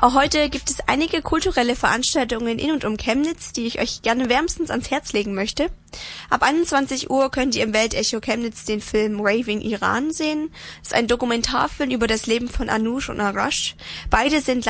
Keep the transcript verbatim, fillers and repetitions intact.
Auch heute gibt es einige kulturelle Veranstaltungen in und um Chemnitz, die ich euch gerne wärmstens ans Herz legen möchte. Ab einundzwanzig Uhr könnt ihr im Weltecho Chemnitz den Film Raving Iran sehen. Das ist ein Dokumentarfilm über das Leben von Anoush und Arash. Beide sind